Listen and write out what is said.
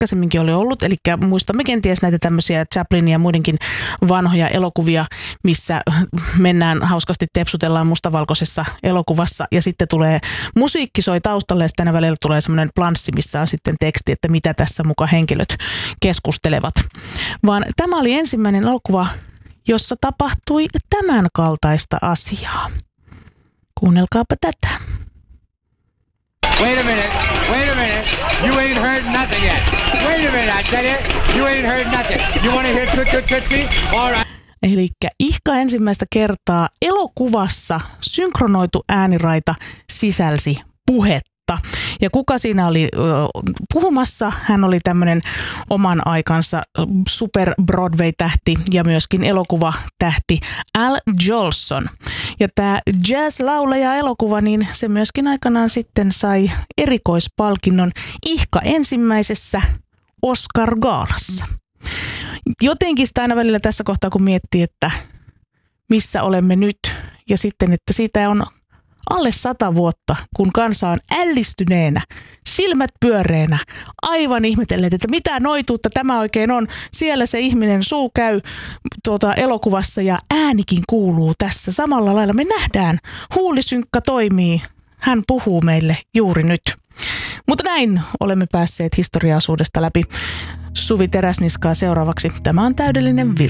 aikaisemminkin oli ollut, eli muistamme kenties näitä tämmöisiä Chaplinin ja muidenkin vanhoja elokuvia, missä mennään hauskasti, tepsutellaan mustavalkoisessa elokuvassa ja sitten tulee musiikki soi taustalle ja sitten aina välillä tulee semmoinen planssi, missä on sitten teksti, että mitä tässä muka henkilöt keskustelevat. Vaan tämä oli ensimmäinen elokuva, jossa tapahtui tämän kaltaista asiaa. Kuunnelkaapa tätä. Wait a minute. You ain't heard nothing yet. Wait a minute, I tell you. You ain't heard nothing. You want to hear Tootsie? All right. Elikkä ihka ensimmäistä kertaa elokuvassa synkronoitu ääniraita sisälsi puhetta. Ja kuka siinä oli puhumassa? Hän oli tämmöinen oman aikansa super Broadway-tähti ja myöskin elokuvatähti Al Jolson. Ja tämä jazz-laulaja-elokuva, niin se myöskin aikanaan sitten sai erikoispalkinnon ihka ensimmäisessä Oscar-gaalassa. Jotenkin sitä aina välillä tässä kohtaa, kun miettii, että missä olemme nyt ja sitten, että siitä on alle 100 vuotta, kun kansa on ällistyneenä, silmät pyöreänä, aivan ihmetelleet, että mitä noituutta tämä oikein on. Siellä se ihminen suu käy elokuvassa ja äänikin kuuluu tässä samalla lailla. Me nähdään, huulisynkkä toimii, hän puhuu meille juuri nyt. Mutta näin olemme päässeet historiaosuudesta läpi. Suvi Teräsniskaa seuraavaksi. Tämä on täydellinen virta.